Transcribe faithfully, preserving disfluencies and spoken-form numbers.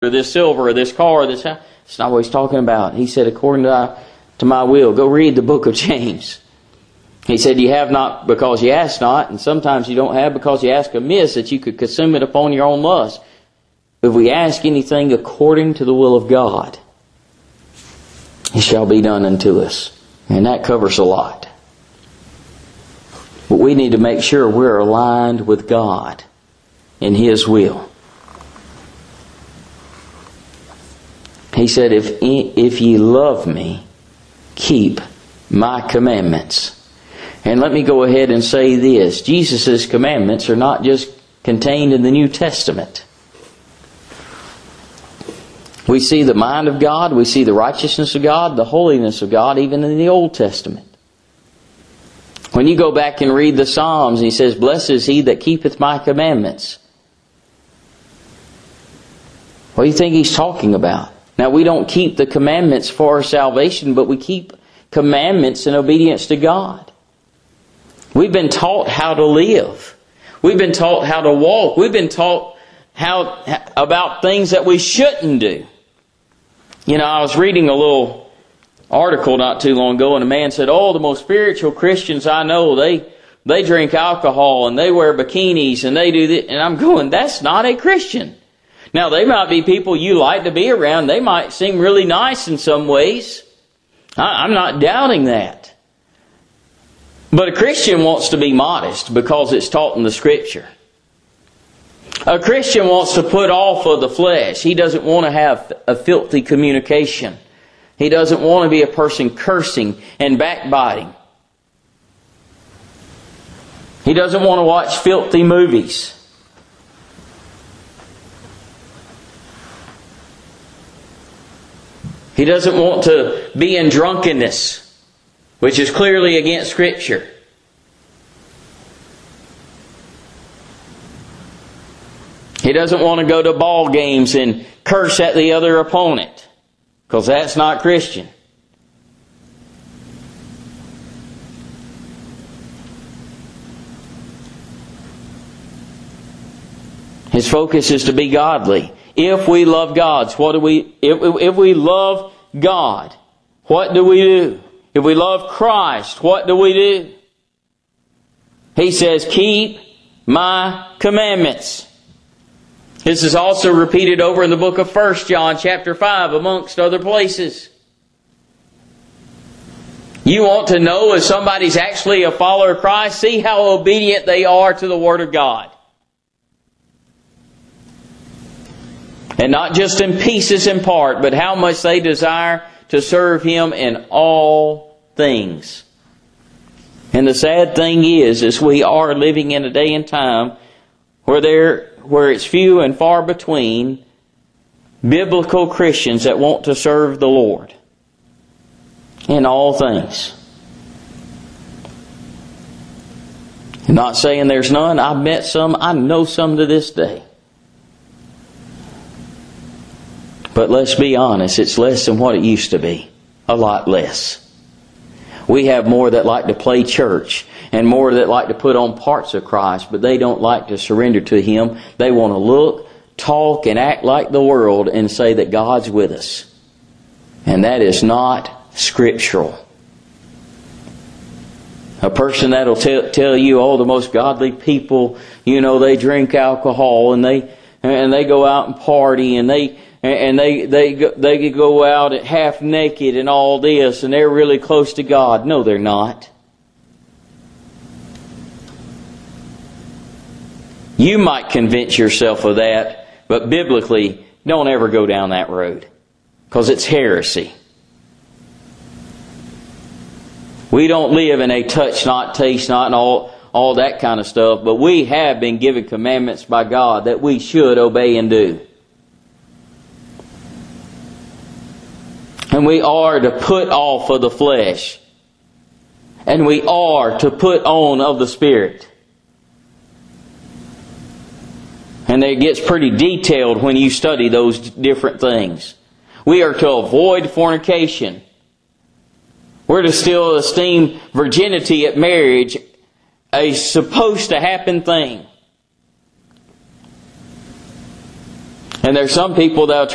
or this silver or this car or this house. That's not what he's talking about. He said, according to, to my will. Go read the book of James. He said, you have not because you ask not, and sometimes you don't have because you ask amiss, that you could consume it upon your own lust. If we ask anything according to the will of God, it shall be done unto us. And that covers a lot. But we need to make sure we're aligned with God in His will. He said, if, if ye love me, keep my commandments. And let me go ahead and say this. Jesus' commandments are not just contained in the New Testament. We see the mind of God, we see the righteousness of God, the holiness of God, even in the Old Testament. When you go back and read the Psalms, He says, blessed is he that keepeth my commandments. What do you think He's talking about? Now, we don't keep the commandments for our salvation, but we keep commandments in obedience to God. We've been taught how to live. We've been taught how to walk. We've been taught how about things that we shouldn't do. You know, I was reading a little article not too long ago, and a man said, oh, the most spiritual Christians I know, they they drink alcohol and they wear bikinis and they do this. And I'm going, that's not a Christian. Now, they might be people you like to be around. They might seem really nice in some ways. I, I'm not doubting that. But a Christian wants to be modest because it's taught in the Scripture. A Christian wants to put off of the flesh. He doesn't want to have a filthy communication. He doesn't want to be a person cursing and backbiting. He doesn't want to watch filthy movies. He doesn't want to be in drunkenness, which is clearly against Scripture. He doesn't want to go to ball games and curse at the other opponent, because that's not Christian. His focus is to be godly. If we love God, what do we? If, if we love God, what do we do? If we love Christ, what do we do? He says, keep my commandments. This is also repeated over in the book of First John chapter five, amongst other places. You want to know if somebody's actually a follower of Christ? See how obedient they are to the Word of God. And not just in pieces in part, but how much they desire to serve Him in all things. And the sad thing is, is we are living in a day and time where there, where it's few and far between biblical Christians that want to serve the Lord in all things. I'm not saying there's none. I've met some. I know some to this day. But let's be honest, it's less than what it used to be. A lot less. We have more that like to play church and more that like to put on parts of Christ, but they don't like to surrender to Him. They want to look, talk, and act like the world and say that God's with us. And that is not scriptural. A person that'll tell, tell you, oh, the most godly people, you know, they drink alcohol and they and they go out and party and they and they they go, they go out at half naked and all this and they're really close to God. No, they're not. You might convince yourself of that, but biblically, don't ever go down that road because it's heresy. We don't live in a touch not, taste not, and all, all that kind of stuff. But we have been given commandments by God that we should obey and do. And we are to put off of the flesh. And we are to put on of the Spirit. And it gets pretty detailed when you study those different things. We are to avoid fornication. We're to still esteem virginity at marriage a supposed to happen thing. And there's some people that will